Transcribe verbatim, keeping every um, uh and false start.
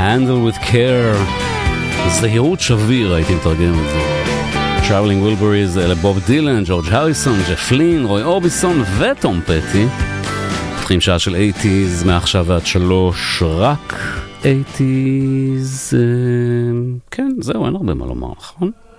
Handle with Care, זהירות שביר, הייתי מתרגם את זה. Traveling Wilburys, אלה בוב דילן, ג'ורג' הריסון, ג'ף לין, רוי אורביסון וטום פטי. פותחים שעה של שמונים, מעכשיו ועד שלוש, רק שמונים. כן, זהו, אין הרבה מה לומר, נכון?